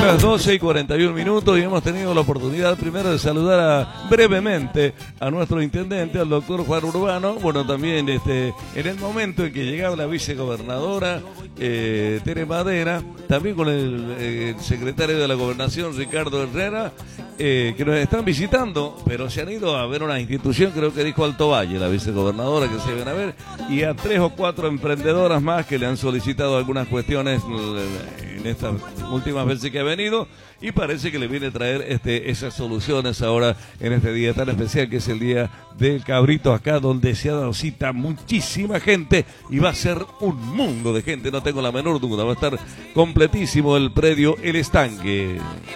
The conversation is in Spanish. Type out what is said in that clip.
las 12:41 y hemos tenido la oportunidad primero de saludar brevemente a nuestro intendente, al doctor Juan Urbano. Bueno, también en el momento en que llegaba la vicegobernadora Tere Madera, también con el secretario de la Gobernación, Ricardo Herrera, que nos están visitando, pero se han ido a ver una institución, creo que dijo Alto Valle, la vicegobernadora, que se iban a ver, y a 3 o 4 emprendedoras más que le han solicitado algunas cuestiones en estas últimas veces que ha venido, y parece que le viene a traer esas soluciones ahora en este día tan especial que es el Día del Cabrito, acá donde se ha dado cita muchísima gente y va a ser un mundo de gente, no tengo la menor duda, va a estar completísimo el predio El Estanque.